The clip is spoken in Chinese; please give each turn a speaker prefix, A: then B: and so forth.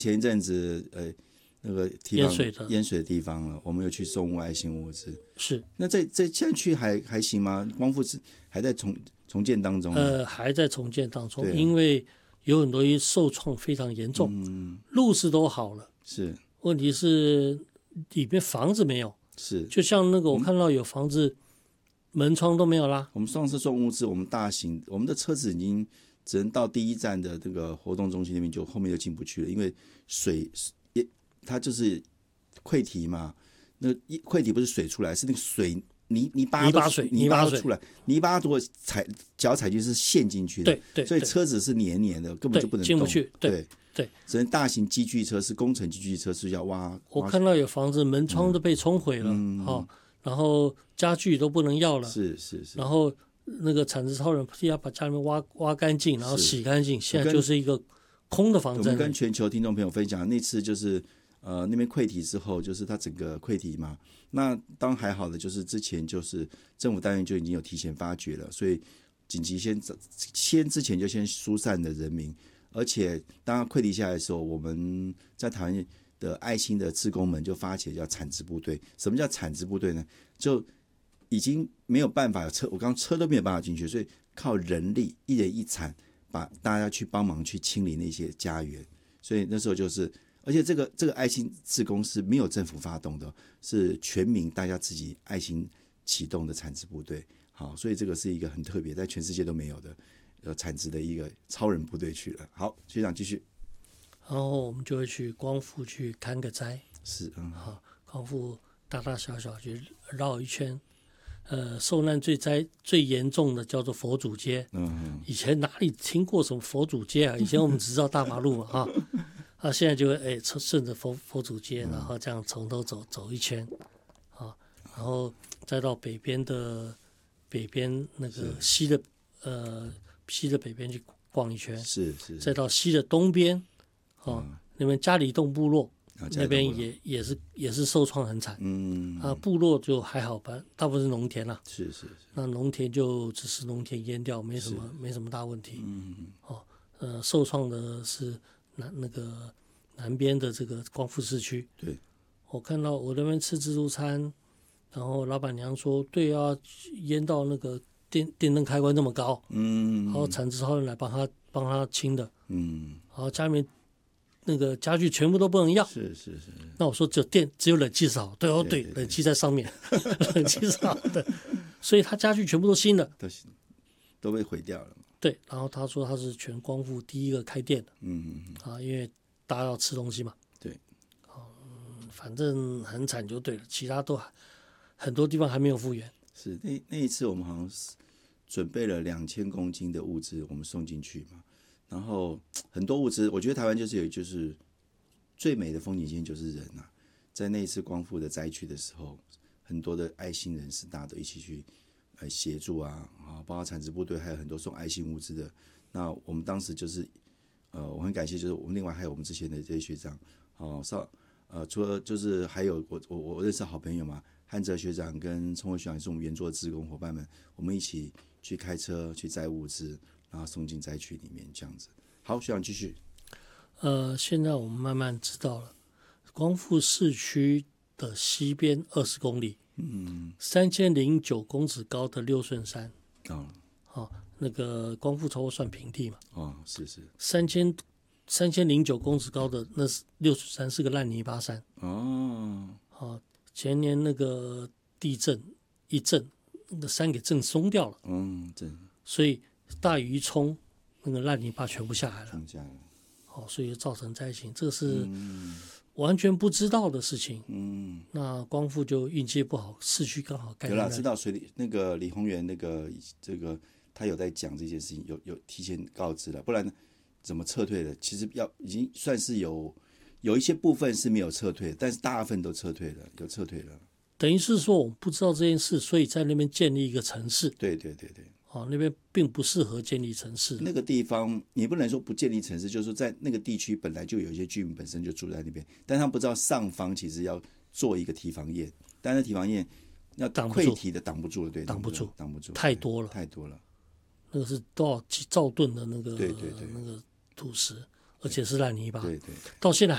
A: 前一阵子那个地方淹水的地方了，我们有去送爱心物资。
B: 是。
A: 那这现在去还行吗？光复是还在重建当中。
B: 还在重建当中，因为有很多受创非常严重，路是都好了，
A: 是。
B: 问题是里面房子没有。
A: 是。
B: 就像那个我看到有房子门窗都没有啦。
A: 我们上次送物资，我们的车子已经只能到第一站的这个活动中心那边，就后面就进不去了，因为水它就是溃堤嘛，那溃堤不是水出来，是那个水泥巴出来，泥巴如果脚踩进是陷进去的，
B: 对，
A: 所以车子是黏黏的，根本就不能动，
B: 进不去，对，
A: 只能大型机具车是工程机具车是要挖。
B: 我看到有房子门窗都被冲毁了，然后家具都不能要了，
A: 是，然
B: 后那个铲子超人要把家里面挖干净，然后洗干净，现在就是一个空的房子。
A: 我们跟全球听众朋友分享，那次就是那边溃堤之后，就是它整个溃堤嘛。那当还好的就是之前就是政府单位就已经有提前发觉了，所以紧急之前就先疏散的人民，而且当溃堤下来的时候，我们在台湾的爱心的志工们就发起了叫产值部队。什么叫产值部队呢？就已经没有办法有车，我刚刚车都没有办法进去，所以靠人力一人一铲，把大家去帮忙去清理那些家园。所以那时候就是，而且这个爱心志工是没有政府发动的，是全民大家自己爱心启动的产值部队。好，所以这个是一个很特别，在全世界都没有的产值的一个超人部队去了。好，学长继续。
B: 然后我们就会去光复去看个灾。
A: 是，
B: 好，光复大大小小去绕一圈。受难最严重的叫做佛祖街。以前哪里听过什么佛祖街啊？以前我们只知道大马路嘛，现在就顺着佛祖街，然后这样从头走一圈，然后再到北边那个西的北边去逛一圈，
A: 是，
B: 再到西的东边，那边嘉里洞部落。那边也是受创很惨，部落就还好吧，大部分是农田啦，
A: 是，
B: 那农田就只是农田淹掉，没什么大问题。受创的是那个南边的这个光复市区。
A: 对，
B: 我看到我那边吃自助餐，然后老板娘说，对啊，淹到那个电灯开关这么高，然后产值超人来帮他清的，然后家里面那个家具全部都不能要。
A: 是。
B: 那我说只有冷气是好，对，冷气在上面，冷气是好的，所以他家具全部都新的，
A: 都被毁掉了。
B: 对，然后他说他是全光复第一个开店的，因为大家要吃东西嘛。
A: 对，
B: 反正很惨就对了，其他都很多地方还没有复原。
A: 是那一次我们好像是准备了2000公斤的物资，我们送进去嘛。然后很多物资，我觉得台湾就是最美的风景线就是人啊。在那一次光复的灾区的时候，很多的爱心人士大家都一起去协助啊，包括产值部队，还有很多送爱心物资的。那我们当时就是我很感谢，就是我们另外还有我们之前的这些学长，除了就是还有我认识好朋友嘛，汉哲学长跟聪慧学长也是我们原作的志工伙伴们，我们一起去开车去载物资，然后送进灾区里面这样子。好，学长继续。
B: 现在我们慢慢知道了，光复市区的西边20公里，3009公尺高的六顺山，那个光复超过算平地嘛，
A: 是
B: 3009公尺高的那六顺山是个烂泥巴山，前年那个地震一震，那个山给震松掉了，所以大雨一冲，那个烂泥巴全部下来了，所以造成灾情，这个是完全不知道的事情。那光复就运气不好，市区刚好盖在那里。
A: 有啦，知道水里那个李宏源这个他有在讲这件事情，有提前告知了，不然怎么撤退的？其实已经算是有一些部分是没有撤退，但是大部分都撤退了，有撤退了。
B: 等于是说我们不知道这件事，所以在那边建立一个城市。
A: 对。
B: 那边并不适合建立城市。
A: 那个地方你不能说不建立城市，就是说在那个地区本来就有一些居民本身就住在那边，但他们不知道上方其实要做一个堤防堰，但是堤防堰要溃堤的挡不住了，对，挡不住，太多了。那个是多少几兆吨的那个那个土石，而且是烂泥巴， 对，
B: 到现在